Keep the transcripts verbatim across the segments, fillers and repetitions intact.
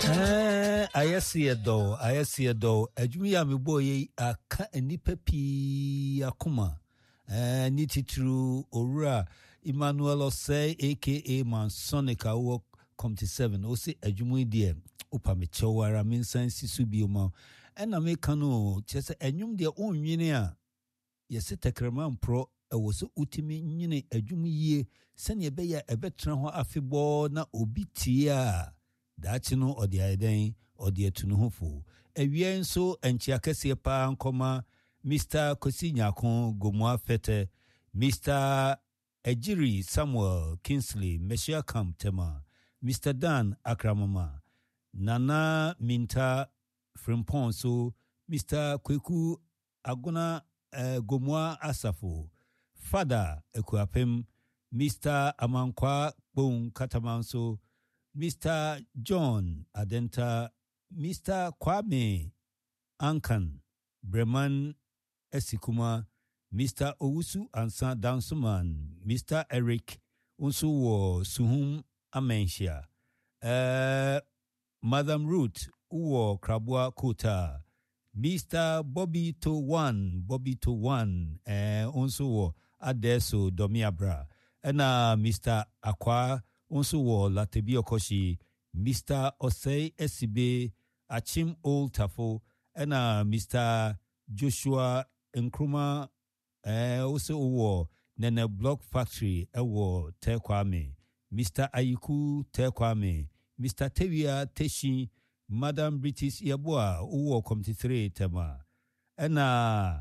Eh, I see a do, I see a do. Ejumi ya miboye aka enipa pi akuma. Eh, niti true Ora Emmanuel Osei, aka Mansonica Walk Comty seven. Osi ejumi die upa mechawara minsan sisubi uma. Ena mekano chese enyum dia onwini a yesi tekrema mpro ewo so utimi nyine ejumi ye sene ebeya ebetra ho afebo na obi tia dachi no odi aiden odi etunu hofo ewie nso enchia kese pa nkoma Mister Kosinyakon Gomwa Fete, Mister Ejiri Samuel Kingsley Meshia Camp Tema, Mister Dan Akramama, Nana Minta Frimponso, Mister Kweku Aguna uh, Gomwa Asafo, Father Ekuapem, Mister Amankwa Bon Katamanso, Mister John Adenta, Mister Kwame Ankan, Breman Esikuma, Mister Owusu Ansa Dansuman, Mister Eric Unsu wo Suhum Amenshia, uh, Madam Ruth Uwo Krabwa Kota, Mister Bobby to one, Bobby to one, uh, Unsu wo Adeso Domiabra, and uh, Mister Akwa Unsu wo Latebi Okoshi, Mister Osei Esibe Achim Old Tafo, and uh, Mister Joshua Nkrumah eh also wo Nene Block Factory ewo Tekwame, Mister Ayiku Tekwame, Mister Tewia Teshi, Madam British Yabua uwo Comty three tema. Ena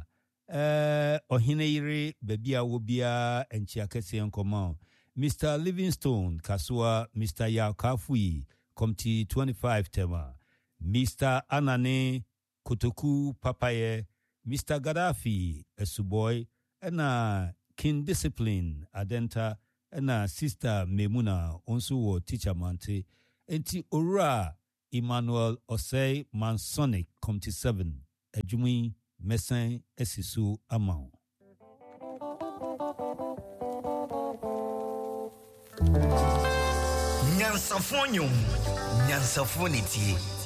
eh Ohineire bebia wobia enchia kese nkoma. Mister Livingstone Kasua, Mister Yakafui Comty twenty-five tema. Mister Anane Kotoku Papaye, Mister Gaddafi Esuboy, ena King Discipline Adenta, ena Sister Memuna Onsuwo Teacher Mante, enti Ora Emmanuel Osei Mansonic Comty seven, Ejumi Mesen Esisu Amao. Nyansafonyum, Nyansafoniti.